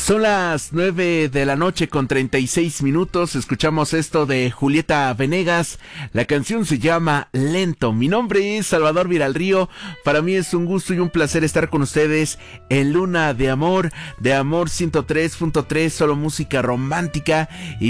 Son las 9 de la noche con 36 minutos. Escuchamos esto de Julieta Venegas. La canción se llama Lento. Mi nombre es Salvador Viralrío. Para mí es un gusto y un placer estar con ustedes en Luna de Amor 103.3, solo música romántica. Y